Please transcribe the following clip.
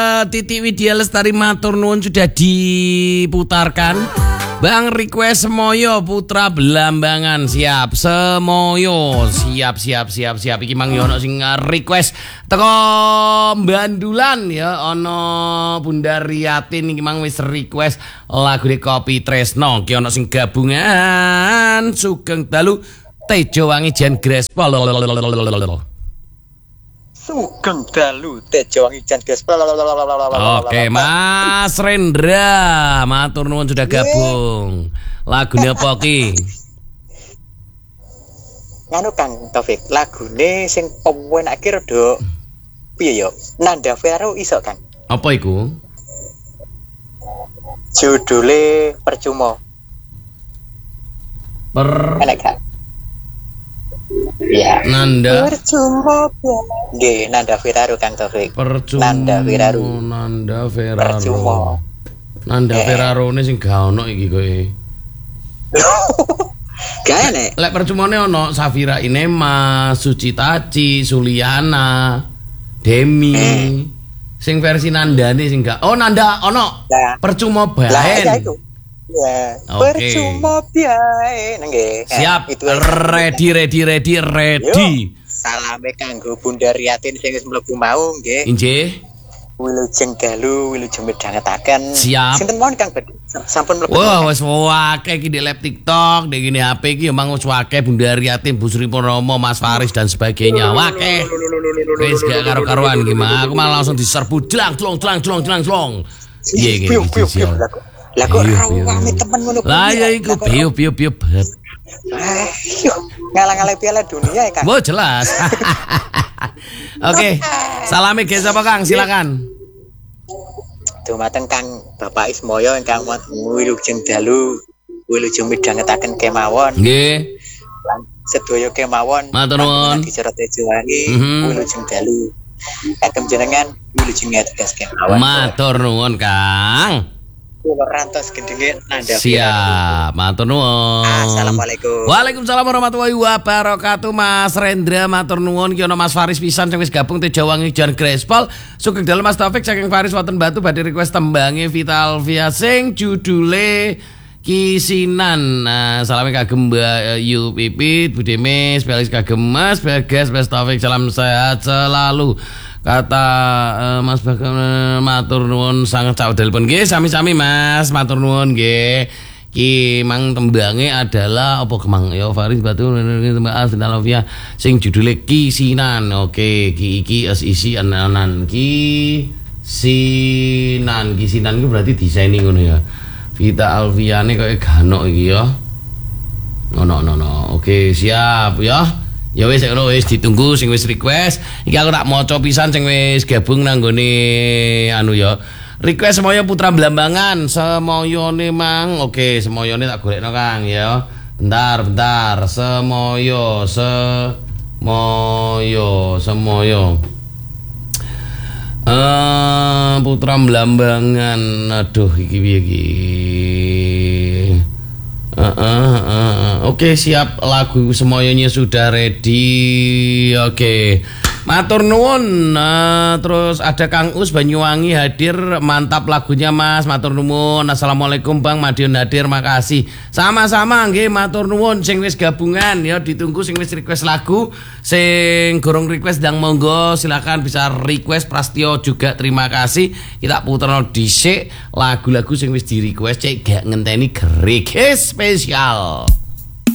Titi Widya Lestari matur nuwun sudah diputarkan. Bang request Semoyo Putra Belambangan siap Semoyo siap iki mang yo ono sing request teko Bandulan ya ono Bunda Riyatin iki mang wis request lagune Kopi Tresno ki ono sing gabungan Sugeng Dalu Tejo Wangi Jan Grespol Sugeng Dalu Tejo Wangi Jan Grespol. Oke Mas Rendra matur nuwun sudah gabung. Lagune apa ki? Nganu Kang Taufik, lagune sing pemenake rada piye yo? Nanda Ferro iso Kang. Apa iku? Judule Percuma. Enak gak? Iya. Nanda Percuma. Nggih, Nanda Ferraro Kang Taufik. Percuma. Nanda Ferraro. Percuma. Nanda Ferraro ini sing gak ono iki kowe. Gak enek. Lek percumane ono Safira Inema, Suci Taci, Suliana, Demi. Sing versi Nandane sing gak. Oh Nanda ono. Percuma bae. Lah ya iku. Ya, percuma biae nggih. Siap. Ready. Salame kanggo Bunda Riyatin sing wis mlebu mau nggih. Inggih. Wilujeng Dalu, wilujeng midhangetaken. Siap. Sinten mawon Kang Badhe? Sampun mlebu. Wah, wis akeh iki di live TikTok, di gini HP iki emang wis akeh Bunda Riyatin, Bu Sri Purnomo, Mas Faris dan sebagainya. Akeh. Wis gak karo-karuan iki mah. Aku malah langsung diserbu jlang. Iya iki. Lah kok rame temen ngono. Lah ya iku biu. Ngalang-alang Piala Dunia ya Kang. Oh jelas. Oke. Salame ge sapa Kang? Silakan. Dumateng Kang Bapak Ismoyo ingkang wilujeng dalu, wilujeng midhangetaken kemawon. Nggih. Lan sedaya kemawon. Matur nuwun. Dicerat Tejo Wangi, wilujeng dalu. Kagem jenengan wilujeng tegas kemawon. Matur nuwun Kang. Rantos gendenge Nanda. Siap, matur nuwun. Assalamualaikum. Waalaikumsalam warahmatullahi wabarakatuh. Mas Rendra matur nuwun ki ono Mas Faris pisan sing wis gabung Tejo Wangi Jan Grespol. Sugeng dalu Mas Taufik saking Faris Waten Batu badhe request tembange Vital Via sing judule Kisinan. Nah, salam kagem Mbak Yu Pipit, Bu Demis, Pelis kagem Mas Bagas, Mas Taufik salam sehat selalu. Kata Mas Bagas matur nuwun sangat cak telepon nggih sami-sami Mas matur nuwun nggih. Ki mang tembange adalah apa kemang ya Faris Batu tembang Alvia sing judule Kisinan. Oke, iki isi anan Kisinan ku berarti desainin ngono ya. Vita Alviane kok ganok iki ya. No. Oke, siap ya. Ya wis ngono wis ditunggu sing wis request. Iki aku tak maca pisan sing wis gabung nang nggone anu ya. Request Semoyo Putra Belambangan, Semoyone mang. Oke, Semoyone tak golekno Kang ya. Bentar. Semoyo. Putra Belambangan. Aduh iki piye iki. Oke, siap, lagu Semoyonya sudah ready. Oke. Matur nuwun. Terus ada Kang Us Banyuwangi hadir, mantap lagunya Mas. Matur nuwun. Assalamualaikum Bang Madiun hadir, makasih. Sama-sama nggih matur nuwun sing wis gabungan ya, ditunggu sing wis request lagu. Sing gorong request ndang monggo silakan bisa request. Prastio juga terima kasih. Kita puterno dhisik lagu-lagu sing wis di request cek gak ngenteni gerege spesial.